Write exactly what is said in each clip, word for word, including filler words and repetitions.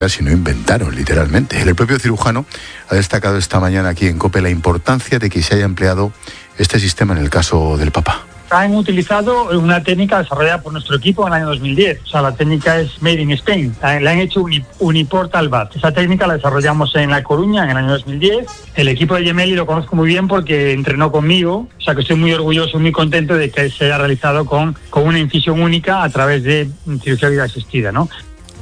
si no inventaron, literalmente. El propio cirujano ha destacado esta mañana aquí en COPE la importancia de que se haya empleado este sistema en el caso del Papa. Han utilizado una técnica desarrollada por nuestro equipo en el año dos mil diez. O sea, la técnica es Made in Spain. Le han hecho un Uniportal V A T. Esa técnica la desarrollamos en La Coruña en el año dos mil diez. El equipo de Gemelli lo conozco muy bien porque entrenó conmigo. O sea, que estoy muy orgulloso y muy contento de que se haya realizado con, con una incisión única a través de cirugía vida asistida, ¿no?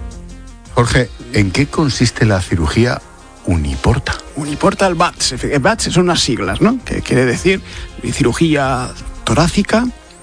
Jorge, ¿en qué consiste la cirugía Uniporta? Uniportal V A T. V A T son unas siglas, ¿no? Que quiere decir cirugía torácica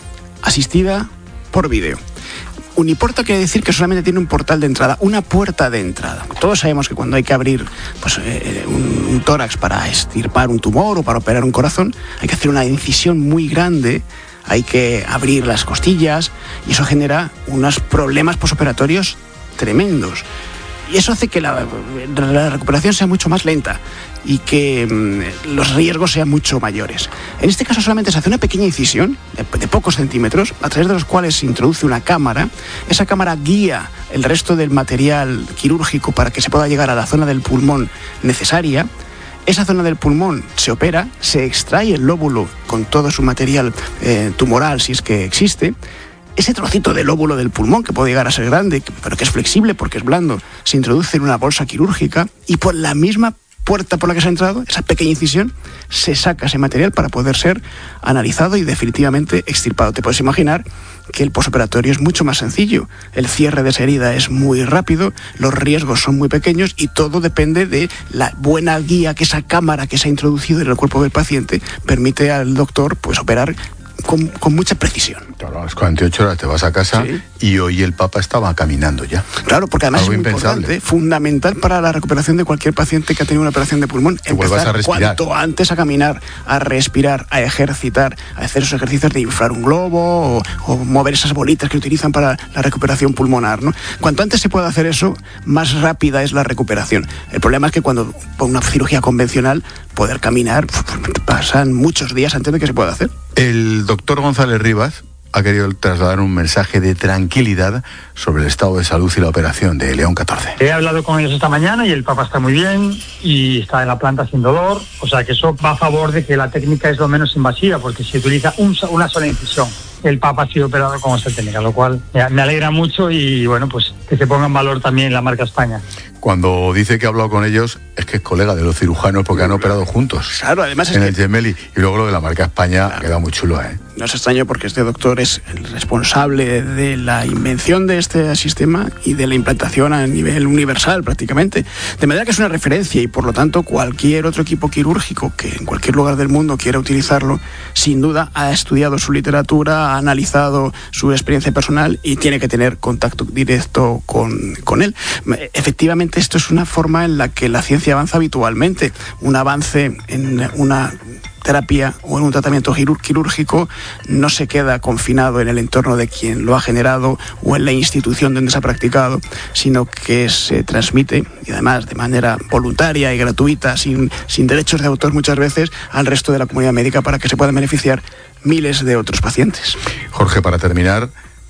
asistida por vídeo. Uniporta quiere decir que solamente tiene un portal de entrada, una puerta de entrada. Todos sabemos que cuando hay que abrir pues, eh, un, un tórax para extirpar un tumor o para operar un corazón, hay que hacer una incisión muy grande, hay que abrir las costillas y eso genera unos problemas posoperatorios tremendos. Y eso hace que la, la recuperación sea mucho más lenta y que mmm, los riesgos sean mucho mayores. En este caso solamente se hace una pequeña incisión de, de pocos centímetros, a través de los cuales se introduce una cámara. Esa cámara guía el resto del material quirúrgico para que se pueda llegar a la zona del pulmón necesaria. Esa zona del pulmón se opera, se extrae el lóbulo con todo su material eh, tumoral, si es que existe. Ese trocito de lóbulo del pulmón, que puede llegar a ser grande, pero que es flexible porque es blando, se introduce en una bolsa quirúrgica y por la misma puerta por la que se ha entrado, esa pequeña incisión, se saca ese material para poder ser analizado y definitivamente extirpado. Te puedes imaginar que el posoperatorio es mucho más sencillo, el cierre de esa herida es muy rápido, los riesgos son muy pequeños y todo depende de la buena guía que esa cámara que se ha introducido en el cuerpo del paciente permite al doctor pues operar Con, con mucha precisión. Claro, a las cuarenta y ocho horas te vas a casa, ¿sí? Y hoy el Papa estaba caminando ya. Claro, porque además algo es muy impensable. importante, fundamental para la recuperación de cualquier paciente que ha tenido una operación de pulmón. Que vuelvas a respirar. Cuanto antes a caminar, a respirar, a ejercitar, a hacer esos ejercicios de inflar un globo o, o mover esas bolitas que utilizan para la recuperación pulmonar, ¿no? Cuanto antes se pueda hacer eso, más rápida es la recuperación. El problema es que cuando por una cirugía convencional, poder caminar, pasan muchos días antes de que se pueda hacer. El doctor González Rivas ha querido trasladar un mensaje de tranquilidad sobre el estado de salud y la operación de León catorce. He hablado con ellos esta mañana y el Papa está muy bien y está en la planta sin dolor, o sea que eso va a favor de que la técnica es lo menos invasiva porque se utiliza un, una sola incisión. El Papa ha sido operado con esta técnica, lo cual me alegra mucho y bueno, pues que se ponga en valor también la marca España. Cuando dice que ha hablado con ellos, es que es colega de los cirujanos porque han operado juntos. Claro, además es en que... el Gemelli. Y luego lo de la marca España, claro, queda muy chulo, ¿eh? No es extraño porque este doctor es el responsable de la invención de este sistema y de la implantación a nivel universal prácticamente. De manera que es una referencia y por lo tanto cualquier otro equipo quirúrgico que en cualquier lugar del mundo quiera utilizarlo, sin duda ha estudiado su literatura, ha analizado su experiencia personal y tiene que tener contacto directo con, con él. Efectivamente, esto es una forma en la que la ciencia avanza habitualmente. Un avance en una terapia o en un tratamiento quirúrgico no se queda confinado en el entorno de quien lo ha generado o en la institución donde se ha practicado, sino que se transmite, y además de manera voluntaria y gratuita, sin, sin derechos de autor muchas veces, al resto de la comunidad médica para que se puedan beneficiar miles de otros pacientes. Jorge, para terminar,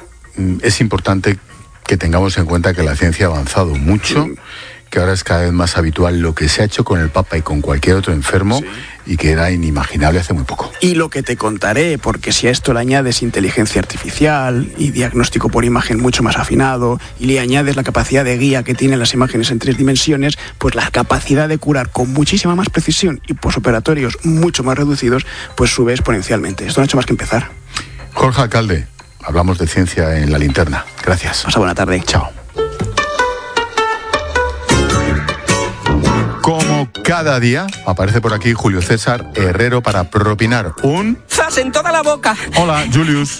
es importante que tengamos en cuenta que la ciencia ha avanzado mucho, que ahora es cada vez más habitual lo que se ha hecho con el Papa y con cualquier otro enfermo, sí, y que era inimaginable hace muy poco. Y lo que te contaré, porque si a esto le añades inteligencia artificial y diagnóstico por imagen mucho más afinado y le añades la capacidad de guía que tienen las imágenes en tres dimensiones, pues la capacidad de curar con muchísima más precisión y posoperatorios mucho más reducidos, pues sube exponencialmente. Esto no ha hecho más que empezar. Jorge Alcalde, hablamos de ciencia en La Linterna. Gracias. Pasa buena tarde. Chao. Como cada día, aparece por aquí Julio César Herrero para propinar un... ¡zas en toda la boca! Hola, Julius.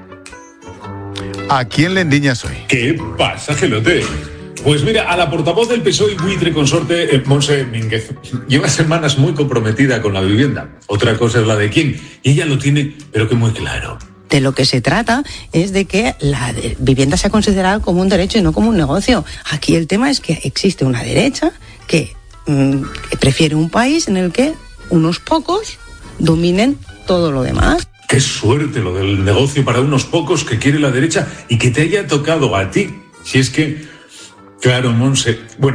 ¿A quién le endiñas hoy? ¿Qué pasa, Gelote? Pues mira, a la portavoz del P S O E y buitre consorte, eh, Montse Mínguez, lleva semanas muy comprometida con la vivienda. Otra cosa es la de quién, y ella lo tiene, pero que muy claro. De lo que se trata es de que la vivienda sea considerada como un derecho y no como un negocio. Aquí el tema es que existe una derecha que prefiere un país en el que unos pocos dominen todo lo demás. Qué suerte lo del negocio para unos pocos que quiere la derecha y que te haya tocado a ti. Si es que, claro, Monse, bueno.